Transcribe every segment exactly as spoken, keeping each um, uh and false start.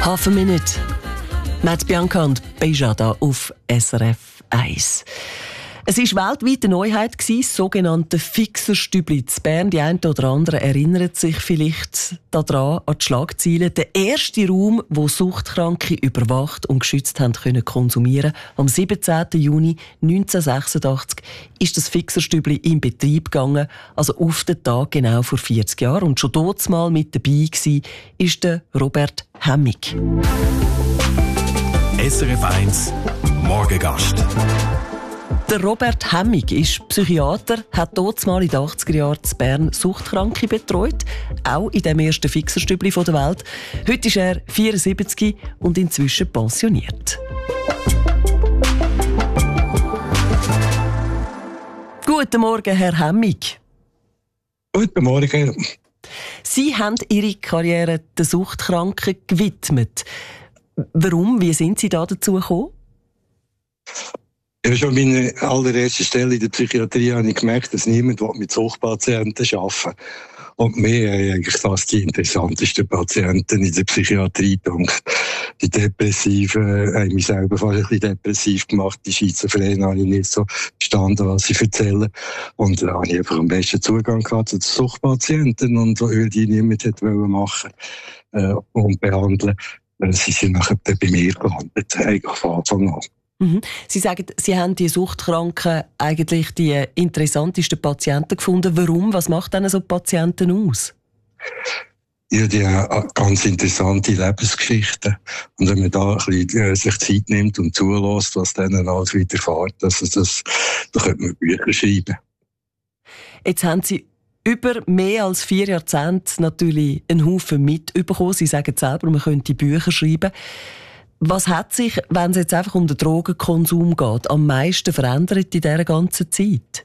Half a Minute. Matt Bianca und Bejada auf S R F eins. Es war weltweit eine Neuheit, das sogenannte Fixerstübli in Bern. Die einen oder anderen erinnern sich vielleicht daran, an die Schlagzeilen. Der erste Raum, wo Suchtkranke überwacht und geschützt haben können konsumieren. Am siebzehnten Juni neunzehnhundertsechsundachtzig ist das Fixerstübli in Betrieb gegangen, also auf den Tag genau vor vierzig Jahren. Und schon dort mal mit dabei war, ist der Robert Hemmig. S R F eins Morgengast. Der Robert Hemmig ist Psychiater, hat dort mal in den achtziger Jahren in Bern Suchtkranke betreut, auch in dem ersten Fixerstübli der Welt. Heute ist er vierundsiebzig und inzwischen pensioniert. Guten Morgen, Herr Hemmig. Guten Morgen. Sie haben Ihre Karriere den Suchtkranken gewidmet. Warum? Wie sind Sie da dazu gekommen? Ja, schon an meiner allerersten Stelle in der Psychiatrie habe ich gemerkt, dass niemand mit Suchtpatienten arbeiten will. Und wir haben eigentlich fast die interessantesten Patienten in der Psychiatrie gedacht. Die Depressiven haben mich selber fast ein bisschen depressiv gemacht. Die Schizophrenen habe ich nicht so verstanden, was sie erzählen. Und da habe ich einfach am besten Zugang gehabt zu den Suchtpatienten. Und weil die niemand machen äh, und behandeln, äh, sie sind nachher bei mir gelandet, eigentlich von Anfang an. Mhm. Sie sagen, Sie haben die Suchtkranken eigentlich die interessantesten Patienten gefunden. Warum? Was macht denn so Patienten aus? Ja, die haben ganz interessante Lebensgeschichten. Und wenn man da ein bisschen äh, sich Zeit nimmt und zulässt, was denen alles widerfährt, also das, da könnte man Bücher schreiben. Jetzt haben Sie über mehr als vier Jahrzehnte natürlich einen Haufen mitbekommen. Sie sagen selber, man könnte Bücher schreiben. Was hat sich, wenn es jetzt einfach um den Drogenkonsum geht, am meisten verändert in dieser ganzen Zeit?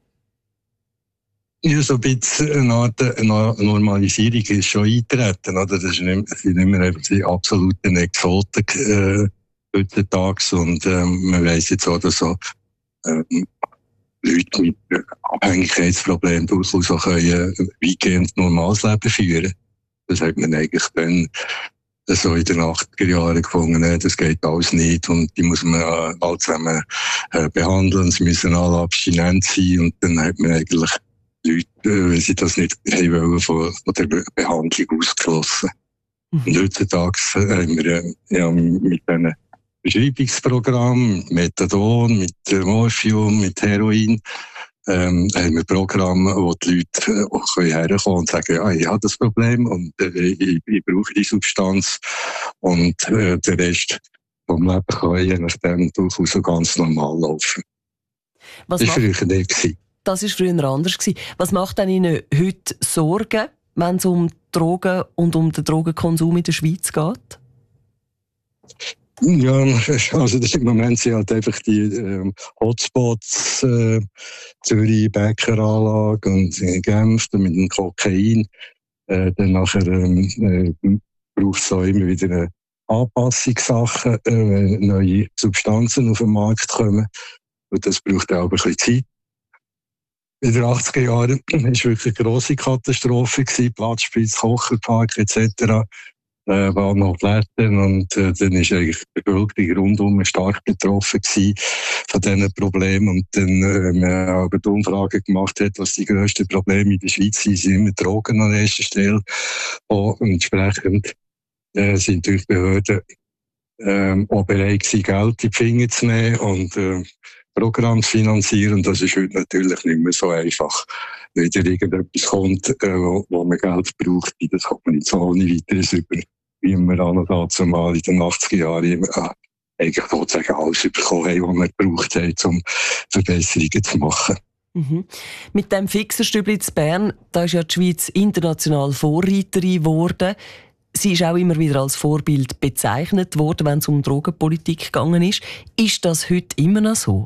Ja, so ein bisschen eine Art eine Normalisierung ist schon eingetreten. Oder? Das sind nicht, nicht mehr einfach die absoluten Exoten äh, heutzutage. Und ähm, man weiss jetzt auch, dass so ähm, Leute mit Abhängigkeitsproblemen durchaus auch können, ein weitgehend normales Leben führen. Das hat man eigentlich dann so in den achtziger Jahren gefunden, das geht alles nicht und die muss man äh, alle zusammen äh, behandeln, sie müssen alle abstinent sein und dann hat man eigentlich Leute, äh, wenn sie das nicht haben wollen, von, von der Behandlung ausgeschlossen. Mhm. Und heutzutage haben wir äh, ja, mit diesen Beschreibungsprogrammen, mit Methadon, mit Morphium, mit Heroin, Ähm, haben wir Programme, wo die Leute auch herkommen können und sagen, ja, ich habe das Problem und äh, ich, ich brauche die Substanz und äh, der Rest vom Leben kann je nachdem durchaus so ganz normal laufen. Was das war macht, früher nicht gewesen. Das war früher anders gewesen. Was macht denn Ihnen heute Sorgen, wenn es um Drogen und um den Drogenkonsum in der Schweiz geht? Ja, also das im Moment sind halt einfach die ähm, Hotspots, äh, Zürich, Bäckeranlage und in Genf mit dem Kokain. Äh, dann nachher ähm, äh, braucht es auch immer wieder eine Anpassungssachen, äh, wenn neue Substanzen auf den Markt kommen. Und das braucht auch ein bisschen Zeit. In den achtziger Jahren war wirklich eine grosse Katastrophe gewesen, Platzspitz, Kocherpark et cetera Äh, war noch Plätten und äh, dann ist eigentlich die Bevölkerung rundum stark betroffen gewesen von diesen Problemen und dann, äh, wenn man aber die Umfrage gemacht hat, was die grössten Probleme in der Schweiz sind, sind immer Drogen an erster Stelle und entsprechend äh, sind durch die Behörden äh, auch bereit gewesen, Geld in die Finger zu nehmen und äh, Programme zu finanzieren und das ist heute natürlich nicht mehr so einfach. Wenn da irgendetwas kommt, äh, wo, wo man Geld braucht, das kommt man nicht so ohne weiteres über, wie wir an und zu mal in den achtziger Jahren äh, eigentlich sozusagen alles bekommen haben, was wir gebraucht haben, um Verbesserungen zu machen. Mhm. Mit dem Fixerstübli in Bern, da ist ja die Schweiz international Vorreiterin geworden. Sie ist auch immer wieder als Vorbild bezeichnet worden, wenn es um Drogenpolitik gegangen ist. Ist das heute immer noch so?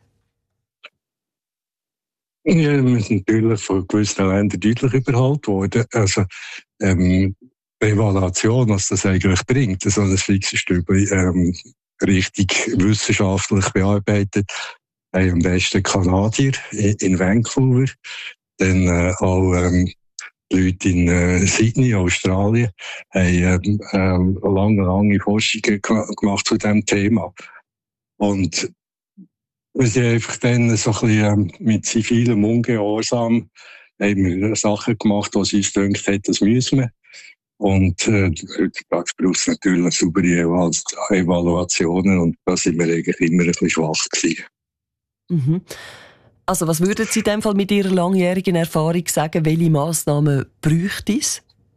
Ja, wir sind natürlich von gewissen Ländern deutlich überholt worden. Also, ähm, die Evaluation, was das eigentlich bringt, so ein Fixerstübli, ähm, richtig wissenschaftlich bearbeitet, haben am besten Kanadier in Vancouver, dann äh, auch ähm, die Leute in äh, Sydney, Australien, haben äh, äh, lange, lange Forschungen gemacht zu diesem Thema. Und wir sind einfach dann so ein bisschen äh, mit zivilem Ungehorsam haben wir Sachen gemacht, die sie uns gedacht hat, das müssen wir. Und äh, heutzutage braucht es natürlich saubere Evaluationen und da sind wir eigentlich immer ein bisschen schwach gewesen. Mhm. Also was würden Sie in dem Fall mit Ihrer langjährigen Erfahrung sagen, welche Massnahmen bräuchte es?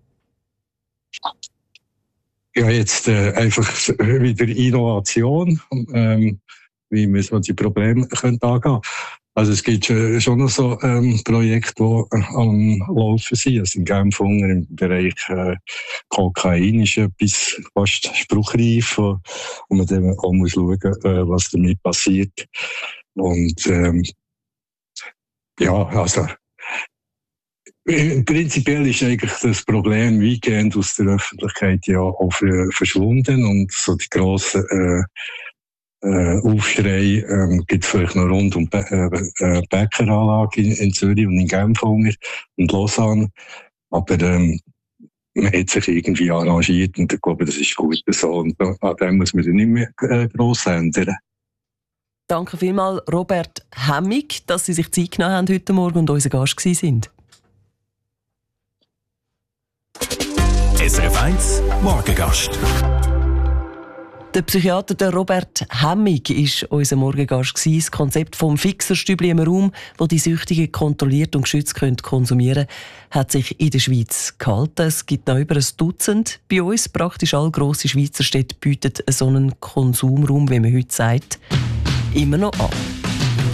Ja, jetzt äh, einfach wieder Innovation, ähm, wie wir so die Probleme können angehen. Also es gibt äh, schon noch so ähm, Projekte, die äh, am Laufen sind. Also in Genf im Bereich äh, Kokain ist etwas fast spruchreif, wo man dann auch muss schauen, äh, was damit passiert. Und ähm, ja, also prinzipiell ist eigentlich das Problem weitgehend aus der Öffentlichkeit ja auch verschwunden und so die grossen äh, äh, Aufschrei ähm, gibt es vielleicht noch rund um die äh, Bäckeranlage in, in Zürich und in Genf und Lausanne. Aber ähm, man hat sich irgendwie arrangiert und ich glaube, das ist gut so. Und an dem muss man dann nicht mehr äh, gross ändern. Danke vielmals, Robert Hemmig, dass Sie sich Zeit genommen haben heute Morgen und unser Gast waren. S R F eins Morgengast. Der Psychiater Robert Hemmig war unser Morgengast. Das Konzept vom Fixerstübli im Raum, wo die Süchtigen kontrolliert und geschützt konsumieren können, hat sich in der Schweiz gehalten. Es gibt noch über ein Dutzend. Bei uns praktisch alle grossen Schweizer Städte bieten so einen Konsumraum, wie man heute sagt, immer noch an.